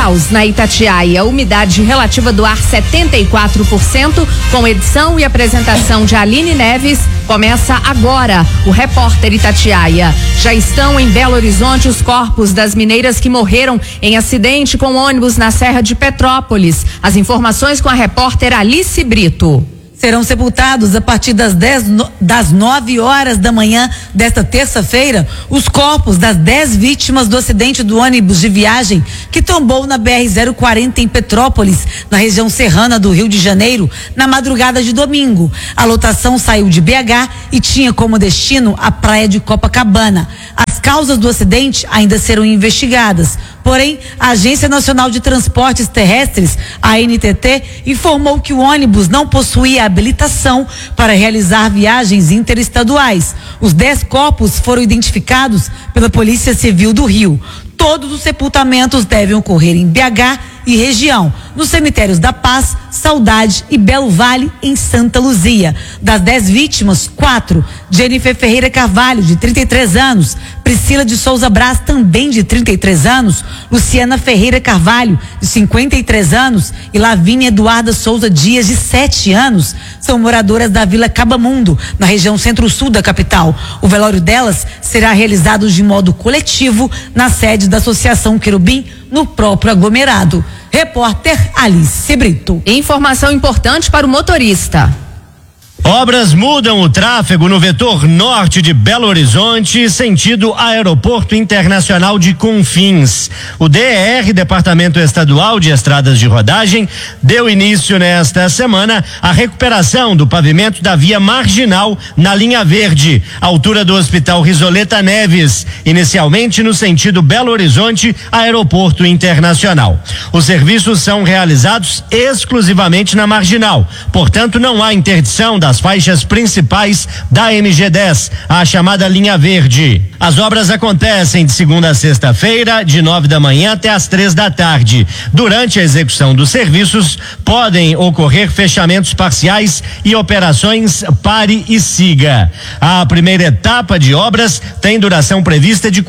graus na Itatiaia, umidade relativa do ar 74%, com edição e apresentação de Aline Neves. Começa agora o Repórter Itatiaia. Já estão em Belo Horizonte os corpos das mineiras que morreram em acidente com ônibus na Serra de Petrópolis. As informações com a repórter Alice Brito. Serão sepultados a partir das 9 horas da manhã desta terça-feira os corpos das 10 vítimas do acidente do ônibus de viagem que tombou na BR-040 em Petrópolis, na região serrana do Rio de Janeiro, na madrugada de domingo. A lotação saiu de BH e tinha como destino a praia de Copacabana. As causas do acidente ainda serão investigadas. Porém, a Agência Nacional de Transportes Terrestres, a ANTT, informou que o ônibus não possuía habilitação para realizar viagens interestaduais. Os 10 corpos foram identificados pela Polícia Civil do Rio. Todos os sepultamentos devem ocorrer em BH e região, nos cemitérios da Paz, Saudade e Belo Vale, em Santa Luzia. Das 10 vítimas, 4, Jennifer Ferreira Carvalho, de 33 anos, Priscila de Souza Braz, também de 33 anos, Luciana Ferreira Carvalho, de 53 anos, e Lavínia Eduarda Souza Dias, de 7 anos, são moradoras da Vila Cabamundo, na região centro-sul da capital. O velório delas será realizado de modo coletivo na sede da Associação Querubim, no próprio aglomerado. Repórter Alice Brito. Informação importante para o motorista. Obras mudam o tráfego no vetor norte de Belo Horizonte, sentido Aeroporto Internacional de Confins. O DER, Departamento Estadual de Estradas de Rodagem, deu início nesta semana à recuperação do pavimento da via marginal na linha verde, altura do Hospital Risoleta Neves, inicialmente no sentido Belo Horizonte Aeroporto Internacional. Os serviços são realizados exclusivamente na marginal, portanto não há interdição das faixas principais da MG10, a chamada linha verde. As obras acontecem de segunda a sexta-feira, de 9 da manhã até as 3 da tarde. Durante a execução dos serviços, podem ocorrer fechamentos parciais e operações pare e siga. A primeira etapa de obras tem duração prevista de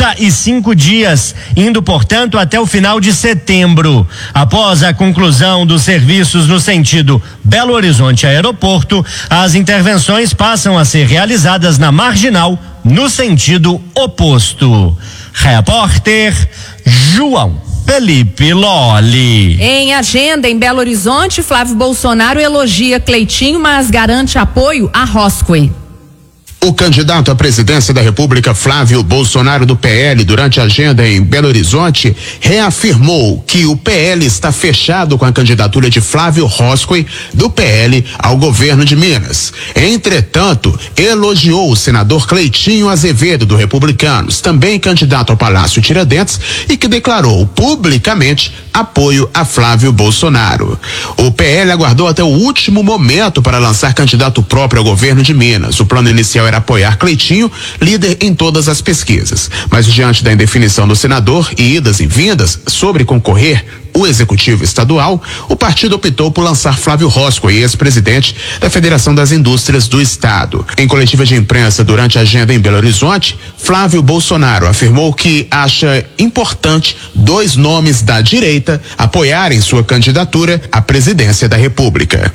45 dias, indo, portanto, até o final de setembro. Após a conclusão dos serviços no sentido Belo Horizonte Aeroporto, as intervenções passam a ser realizadas na marginal, no sentido oposto. Repórter João Felipe Lolli. Em agenda em Belo Horizonte, Flávio Bolsonaro elogia Cleitinho, mas garante apoio a Roscoe. O candidato à presidência da República, Flávio Bolsonaro, do PL, durante a agenda em Belo Horizonte, reafirmou que o PL está fechado com a candidatura de Flávio Roscoe, do PL, ao governo de Minas. Entretanto, elogiou o senador Cleitinho Azevedo, do Republicanos, também candidato ao Palácio Tiradentes, e que declarou publicamente apoio a Flávio Bolsonaro. O PL aguardou até o último momento para lançar candidato próprio ao governo de Minas. O plano inicial era apoiar Cleitinho, líder em todas as pesquisas. Mas diante da indefinição do senador e idas e vindas sobre concorrer o executivo estadual, o partido optou por lançar Flávio Roscoe, ex-presidente da Federação das Indústrias do Estado. Em coletiva de imprensa durante a agenda em Belo Horizonte, Flávio Bolsonaro afirmou que acha importante 2 nomes da direita apoiarem sua candidatura à presidência da República.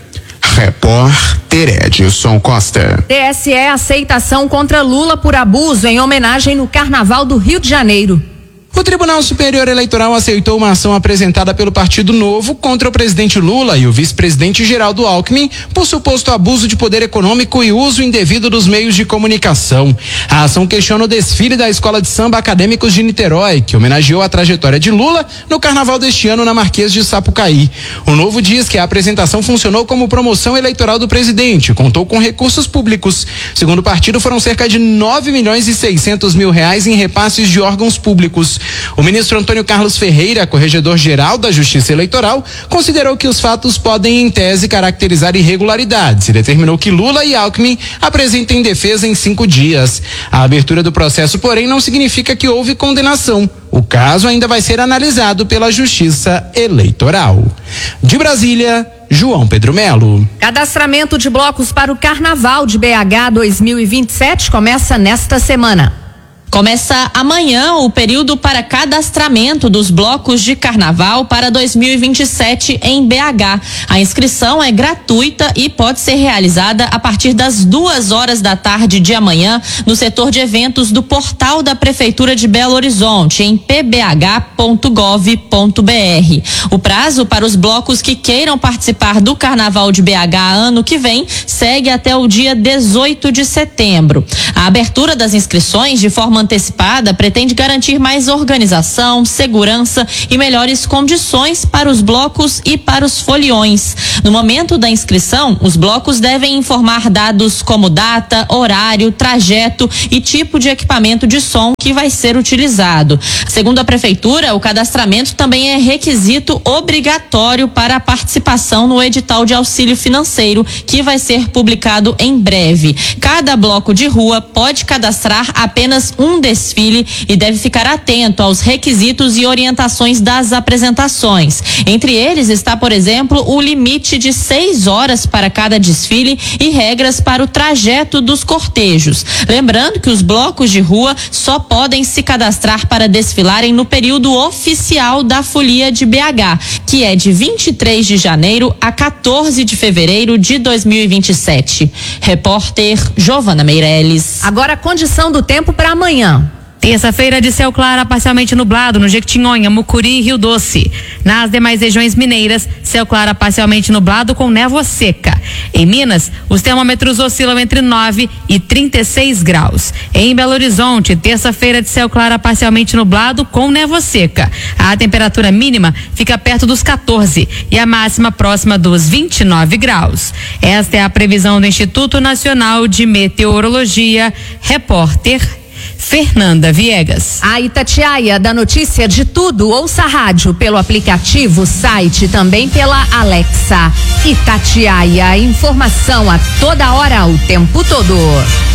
Repórter Edilson Costa. TSE aceita ação contra Lula por abuso em homenagem no Carnaval do Rio de Janeiro. O Tribunal Superior Eleitoral aceitou uma ação apresentada pelo Partido Novo contra o presidente Lula e o vice-presidente Geraldo Alckmin por suposto abuso de poder econômico e uso indevido dos meios de comunicação. A ação questiona o desfile da Escola de Samba Acadêmicos de Niterói, que homenageou a trajetória de Lula no carnaval deste ano na Marquês de Sapucaí. O Novo diz que a apresentação funcionou como promoção eleitoral do presidente e contou com recursos públicos. Segundo o partido, foram cerca de 9.600.000 reais em repasses de órgãos públicos. O ministro Antônio Carlos Ferreira, corregedor-geral da Justiça Eleitoral, considerou que os fatos podem, em tese, caracterizar irregularidades e determinou que Lula e Alckmin apresentem defesa em 5 dias. A abertura do processo, porém, não significa que houve condenação. O caso ainda vai ser analisado pela Justiça Eleitoral. De Brasília, João Pedro Melo. Cadastramento de blocos para o Carnaval de BH 2027 começa nesta semana. Começa amanhã o período para cadastramento dos blocos de carnaval para 2027 em BH. A inscrição é gratuita e pode ser realizada a partir das 2h da tarde de amanhã no setor de eventos do portal da Prefeitura de Belo Horizonte, em pbh.gov.br. O prazo para os blocos que queiram participar do Carnaval de BH ano que vem segue até o dia 18 de setembro. A abertura das inscrições de forma antecipada pretende garantir mais organização, segurança e melhores condições para os blocos e para os foliões. No momento da inscrição, os blocos devem informar dados como data, horário, trajeto e tipo de equipamento de som que vai ser utilizado. Segundo a Prefeitura, o cadastramento também é requisito obrigatório para a participação no edital de auxílio financeiro, que vai ser publicado em breve. Cada bloco de rua pode cadastrar apenas um desfile e deve ficar atento aos requisitos e orientações das apresentações. Entre eles está, por exemplo, o limite de 6 horas para cada desfile e regras para o trajeto dos cortejos. Lembrando que os blocos de rua só podem se cadastrar para desfilarem no período oficial da Folia de BH, que é de 23 de janeiro a 14 de fevereiro de 2027. Repórter Giovana Meirelles. Agora a condição do tempo para amanhã. Terça-feira de céu claro a parcialmente nublado no Jequitinhonha, Mucuri e Rio Doce. Nas demais regiões mineiras, céu claro a parcialmente nublado com névoa seca. Em Minas, os termômetros oscilam entre 9 e 36 graus. Em Belo Horizonte, terça-feira de céu claro a parcialmente nublado com névoa seca. A temperatura mínima fica perto dos 14 e a máxima próxima dos 29 graus. Esta é a previsão do Instituto Nacional de Meteorologia. Repórter Fernanda Viegas. A Itatiaia dá notícia de tudo. Ouça a rádio pelo aplicativo, site, também pela Alexa. Itatiaia, informação a toda hora, o tempo todo.